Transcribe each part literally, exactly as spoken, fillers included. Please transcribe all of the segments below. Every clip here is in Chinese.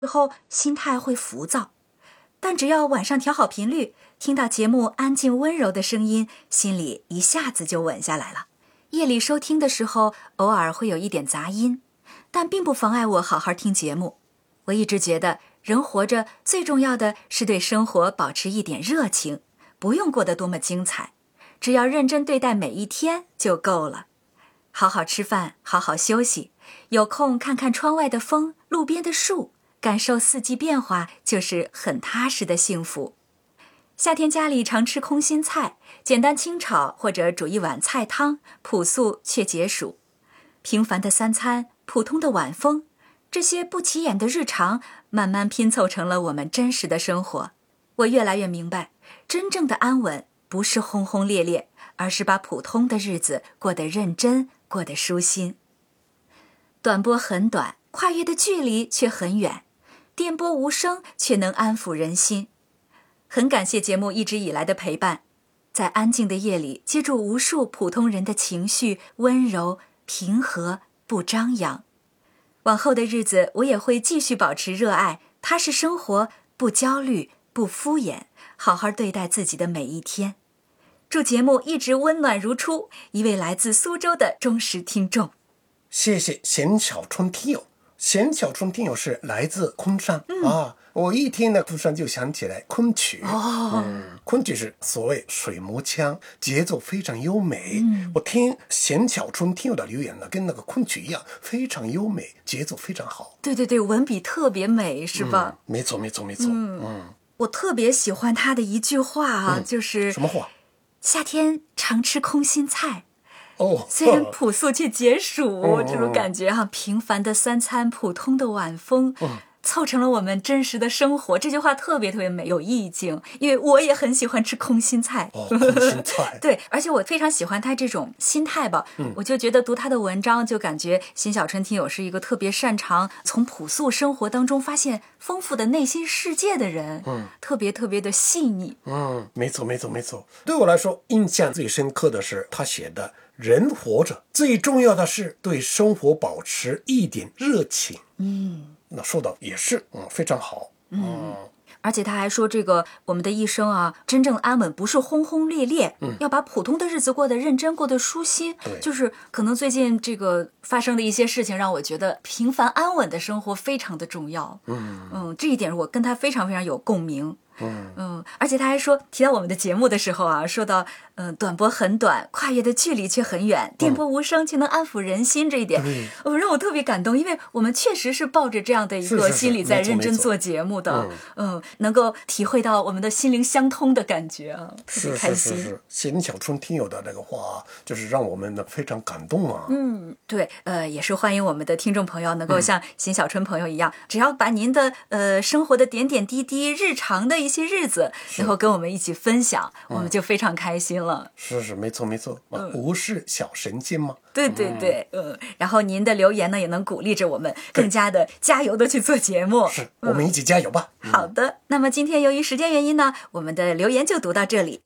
时候心态会浮躁，但只要晚上调好频率，听到节目安静温柔的声音，心里一下子就稳下来了。夜里收听的时候，偶尔会有一点杂音，但并不妨碍我好好听节目。我一直觉得人活着最重要的是对生活保持一点热情，不用过得多么精彩，只要认真对待每一天就够了。好好吃饭，好好休息，有空看看窗外的风，路边的树，感受四季变化，就是很踏实的幸福。夏天家里常吃空心菜，简单清炒或者煮一碗菜汤，朴素却解暑。平凡的三餐，普通的晚风，这些不起眼的日常，慢慢拼凑成了我们真实的生活。我越来越明白，真正的安稳不是轰轰烈烈，而是把普通的日子过得认真，过得舒心。短波很短，跨越的距离却很远，电波无声，却能安抚人心。很感谢节目一直以来的陪伴，在安静的夜里接住无数普通人的情绪，温柔平和，不张扬。往后的日子，我也会继续保持热爱，踏实生活，不焦虑，不敷衍，好好对待自己的每一天。祝节目一直温暖如初，一位来自苏州的忠实听众。 谢谢贤小春听友。贤小春听友是来自昆山、嗯、啊，我一听呢昆山就想起来昆曲哦， 嗯，昆曲是所谓水磨腔，节奏非常优美、 嗯、 我听贤小春听友的留言呢，跟那个昆曲一样，非常优美，节奏非常好。 对对对，文笔特别美，是吧？ 嗯、没错没错没错。嗯, 嗯我特别喜欢他的一句话啊、嗯、就是什么话？ 夏天常吃空心菜哦， 虽然朴素却解暑、哦、这种感觉哈、啊，平凡的三餐，普通的晚风、嗯，凑成了我们真实的生活。这句话特别特别美，有意境，因为我也很喜欢吃空心菜。 哦，空心菜。 对，而且我非常喜欢他这种心态吧、嗯，我就觉得读他的文章，就感觉辛小春听友是一个特别擅长从朴素生活当中发现丰富的内心世界的人，嗯，特别特别的细腻。 嗯，没错没错没错。对我来说，印象最深刻的是他写的。人活着最重要的是对生活保持一点热情。 嗯， 那说的也是，嗯，非常好。 嗯，嗯而且他还说，这个我们的一生啊，真正安稳不是轰轰烈烈，嗯，要把普通的日子过得认真，过得舒心。 对， 就是可能最近这个发生的一些事情，让我觉得平凡安稳的生活非常的重要。嗯嗯，这一点我跟他非常非常有共鸣。嗯嗯，而且他还说，提到我们的节目的时候啊，说到嗯、呃，短波很短，跨越的距离却很远，电波无声却能安抚人心，这一点，嗯、让我特别感动，因为我们确实是抱着这样的一个心理在认真做节目的，是是是嗯, 嗯，能够体会到我们的心灵相通的感觉啊，特别开心。 是是是是，贤小春听友的那个话，就是让我们呢非常感动啊。 嗯，对，呃，也是欢迎我们的听众朋友能够像贤小春朋友一样，嗯、只要把您的呃生活的点点滴滴、日常的一些日子，然后跟我们一起分享，我们就非常开心了。 是是，没错没错，嗯、无事小神仙嘛。 对对对，嗯，然后您的留言呢，也能鼓励着我们更加的加油的去做节目。 是，我们一起加油吧。 嗯、好的，那么今天由于时间原因呢，我们的留言就读到这里。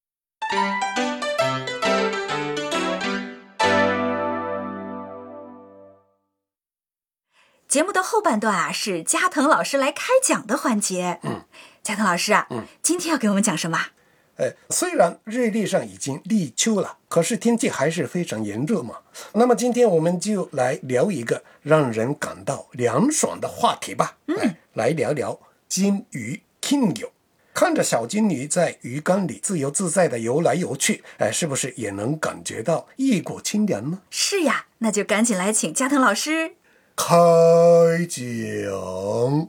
节目的后半段啊，是加藤老师来开讲的环节。嗯，加藤老师啊，嗯，今天要给我们讲什么？ 呃，虽然日历上已经立秋了，可是天气还是非常炎热嘛。那么今天我们就来聊一个让人感到凉爽的话题吧。嗯，来聊聊金鱼 Kingo。看着小金鱼在鱼缸里自由自在的游来游去，哎，是不是也能感觉到一股清凉呢？ 是呀，那就赶紧来请加藤老师开讲。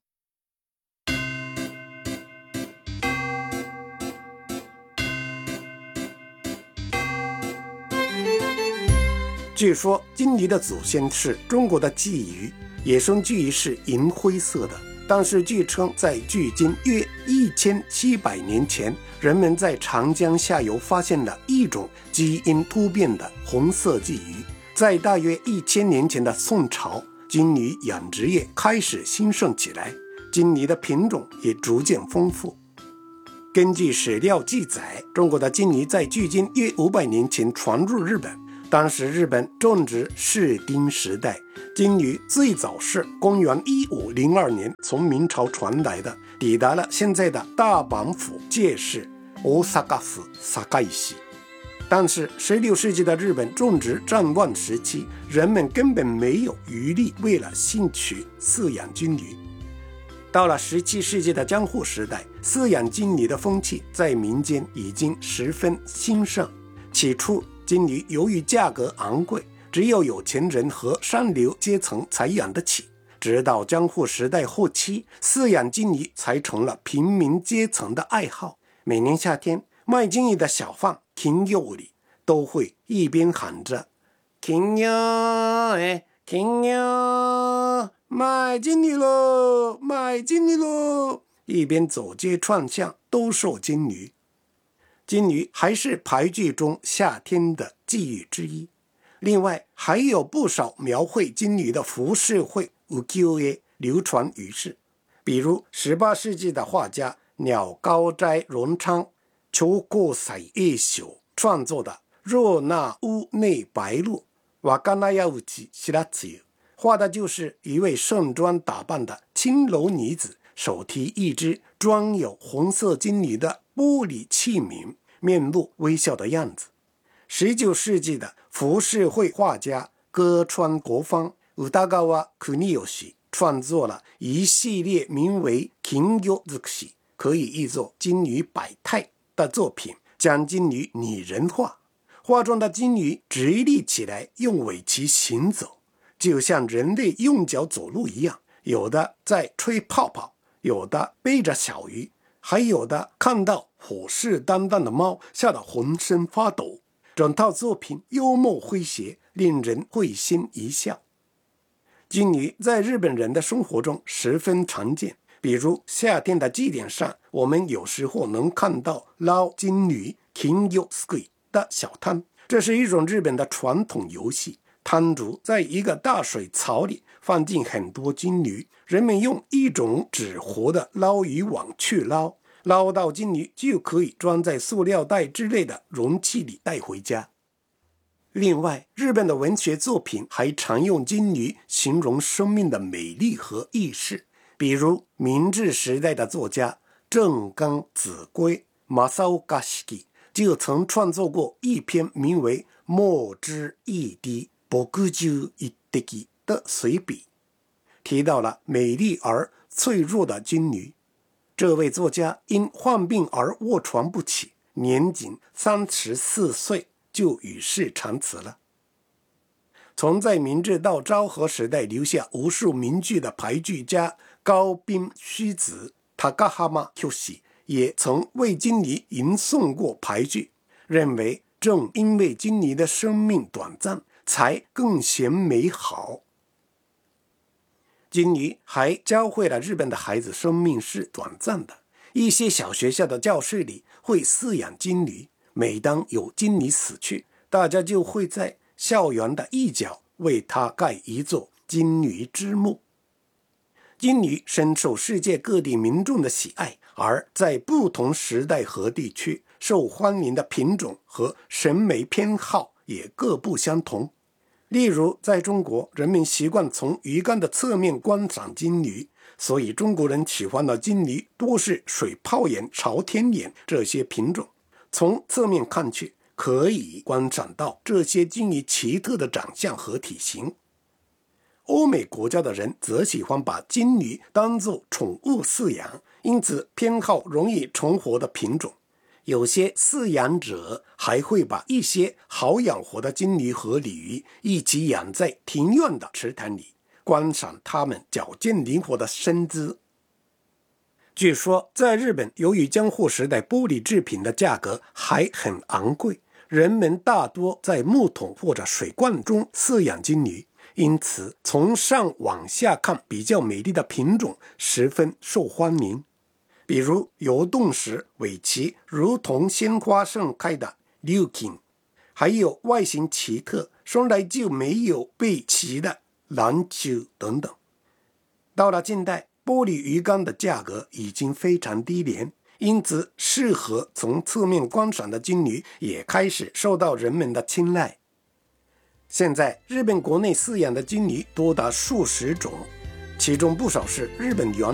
据说金鱼的祖先是中国的鲫鱼，野生鲫鱼是银灰色的，但是据称在距今约一千七百年前，人们在长江下游发现了一种基因突变的红色鲫鱼。在大约一千年前的宋朝，金鱼养殖业开始兴盛起来，金鱼的品种也逐渐丰富。根据史料记载，中国的金鱼在距今约五百年前传入日本， 当时日本正值室町时代，金鱼最早是公元一五零二年从明朝传来的，抵达了现在的大阪府界市大阪府堺市。但是十六世纪的日本正值战乱时期，人们根本没有余力为了兴趣饲养金鱼。到了十七世纪的江户时代，饲养金鱼的风气在民间已经十分兴盛。起初金鱼由于价格昂贵，只有有钱人和上流阶层才养得起。直到江户时代后期，饲养金鱼才成了平民阶层的爱好。每年夏天，卖金鱼的小贩金友里都会一边喊着金友哎金友卖金鱼喽卖金鱼喽，一边走街串巷兜售金鱼。金鱼还是俳句中夏天的寄语之一。另外还有不少描绘金鱼的浮世绘浮世絵流传于世，比如十八世纪的画家鸟高斋荣昌秋高彩夜宿创作的若那屋内白鹭わかなやうち知らずよ，画的就是一位盛装打扮的青楼女子，手提一只装有红色金鱼的玻璃器皿，面露微笑的样子。十九世纪的浮世绘画家歌川国芳宇田川邦吉创作了一系列名为金魚尽くし，可以译作金鱼百态的作品，将金鱼拟人化。画中的金鱼直立起来，用尾鳍行走，就像人类用脚走路一样，有的在吹泡泡，有的背着小鱼，还有的看到虎视眈眈的猫吓得浑身发抖。整套作品幽默诙谐，令人会心一笑。金鱼在日本人的生活中十分常见，比如夏天的祭典上，我们有时候能看到捞金鱼金魚すくい的小摊，这是一种日本的传统游戏。摊主在一个大水槽里放进很多金鱼，人们用一种纸活的捞鱼网去捞，捞到金鱼就可以装在塑料袋之类的容器里带回家。另外，日本的文学作品还常用金鱼形容生命的美丽和意识，比如明治时代的作家正冈子规正岡式就曾创作过一篇名为《墨汁一滴墨汁一滴》的随笔，提到了美丽而脆弱的金鱼。这位作家因患病而卧床不起，年仅三十四岁就与世长辞了。从在明治到昭和时代留下无数名句的俳句家高滨虚子高浜秀也曾为金鱼吟诵过俳句，认为正因为金鱼的生命短暂，才更显美好。金鱼还教会了日本的孩子生命是短暂的，一些小学校的教室里会饲养金鱼，每当有金鱼死去，大家就会在校园的一角为它盖一座金鱼之墓。金鱼深受世界各地民众的喜爱，而在不同时代和地区受欢迎的品种和审美偏好也各不相同。例如在中国，人们习惯从鱼缸的侧面观赏金鱼，所以中国人喜欢的金鱼多是水泡眼、朝天眼这些品种。从侧面看去，可以观赏到这些金鱼奇特的长相和体型。欧美国家的人则喜欢把金鱼当作宠物饲养，因此偏好容易存活的品种。有些饲养者还会把一些好养活的金鱼和鲤鱼一起养在庭院的池塘里，观赏它们矫健灵活的身姿。据说在日本，由于江户时代玻璃制品的价格还很昂贵，人们大多在木桶或者水罐中饲养金鱼，因此从上往下看比较美丽的品种十分受欢迎。比如游动时尾鳍如同鲜花盛开的琉金，还有外形奇特生来就没有背鳍的蓝鸠等等。到了近代，玻璃鱼缸的价格已经非常低廉，因此适合从侧面观赏的金鱼也开始受到人们的青睐。 现在日本国内饲养的金鱼多达数十种，其中不少是日本原